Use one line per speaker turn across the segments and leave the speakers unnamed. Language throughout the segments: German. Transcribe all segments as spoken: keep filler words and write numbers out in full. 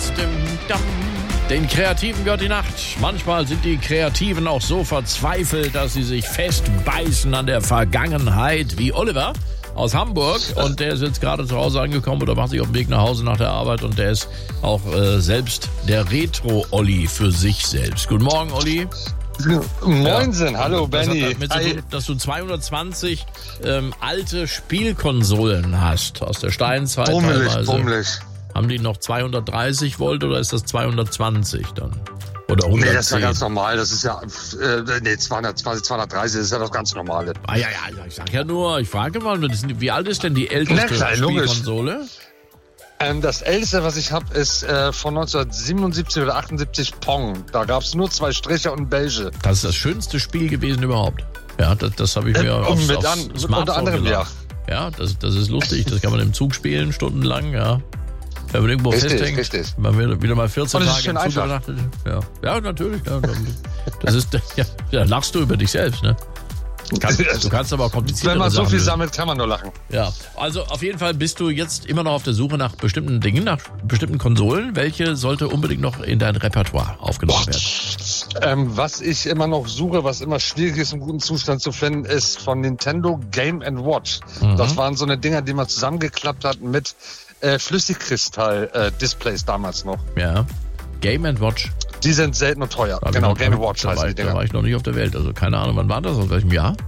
aus dem Damm. Den Kreativen gehört die Nacht. Manchmal sind die Kreativen auch so verzweifelt, dass sie sich festbeißen an der Vergangenheit, wie Oliver aus Hamburg. Und der ist jetzt gerade zu Hause angekommen oder macht sich auf den Weg nach Hause nach der Arbeit. Und der ist auch äh, selbst der Retro-Olli für sich selbst. Guten Morgen, Olli.
Moinsen, ja. Hallo
das
Benny.
Hat damit zu tun, dass du zweihundertzwanzig ähm, alte Spielkonsolen hast aus der Steinzeit.
Bummelig,
teilweise.
bummelig.
Haben die noch zweihundertdreißig Volt oder ist das zweihundertzwanzig dann? Oder hundertzehn?
Nee, das ist ja ganz normal. Das ist ja, äh, nee, zweihundertzwanzig, zweihundertreißig, das ist ja das ganz Normale.
Ah ja, ja, ich sag ja nur, ich frage mal, wie alt ist denn die älteste
klar,
Spielkonsole?
Ähm, das älteste, was ich habe, ist äh, von neunzehnhundertsiebenundsiebzig oder achtundsiebzig Pong. Da gab es nur zwei Striche und ein Beige. Das
ist das schönste Spiel gewesen überhaupt. Ja, das, das habe ich mir
äh,
aufs,
mit
aufs
an,
Smartphone
unter anderem,
geladen. Ja. Ja, das, das ist lustig. Das kann man im Zug spielen, stundenlang, ja. Wenn man irgendwo
richtig,
festhängt,
richtig.
man wieder, wieder mal vierzehn
und
Tage im Zug übernachtet. Ja. ja, natürlich. Ja, das ist, ja, ja, lachst du über dich selbst, ne? Kannst, du kannst aber auch kompliziert.
Wenn man so
Sachen
viel
lösen.
sammelt, kann man nur lachen.
Ja, also auf jeden Fall bist du jetzt immer noch auf der Suche nach bestimmten Dingen, nach bestimmten Konsolen. Welche sollte unbedingt noch in dein Repertoire aufgenommen werden?
Ähm, was ich immer noch suche, was immer schwierig ist, im guten Zustand zu finden, ist von Nintendo Game and Watch. Mhm. Das waren so eine Dinger, die man zusammengeklappt hat mit äh, Flüssigkristall-Displays äh, damals noch.
Ja, Game and Watch.
Die sind selten und teuer.
Da
genau,
ich,
Game and Watch heißen die Dinger.
Da war ich noch nicht auf der Welt, also keine Ahnung, wann war das, aus welchem Jahr?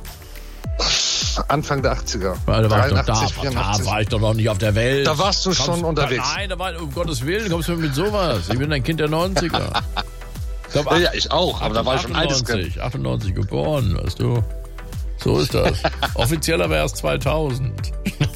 Anfang der achtziger.
Da war,
dreiundachtzig,
ich doch, da, da war ich doch noch nicht auf der Welt.
Da warst du
kommst,
schon unterwegs.
Nein, da war, um Gottes Willen, kommst du mit sowas. Ich bin ein Kind der neunziger.
Ich glaub, ja, ich auch, aber da war ich schon altes Kind.
achtundneunzig geboren, weißt du. So ist das. Offizieller wäre es zweitausend.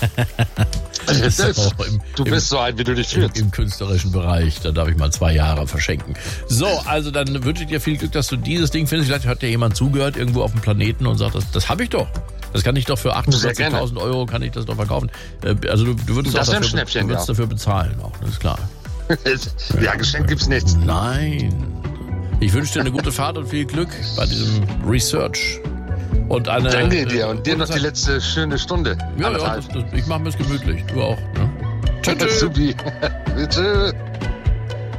So, im, du bist im, so alt, wie du dich fühlst.
Im, Im künstlerischen Bereich, da darf ich mal zwei Jahre verschenken. So, also dann wünsche ich dir viel Glück, dass du dieses Ding findest. Vielleicht hat dir jemand zugehört irgendwo auf dem Planeten und sagt, das, das habe ich doch. Das kann ich doch für achtundvierzigtausend Euro kann ich das doch verkaufen. Also du, du würdest,
das
auch dafür,
Schnäppchen,
du würdest
ja.
dafür bezahlen auch, das ist klar.
Ja, Geschenk gibt's nichts.
Nein. Ich wünsche dir eine gute Fahrt und viel Glück bei diesem Research. Und eine,
Danke dir und dir noch die letzte schöne Stunde.
Ja, ja das, das, ich mache mir es gemütlich. Du auch. Ne? Tschüss.
Tschüss.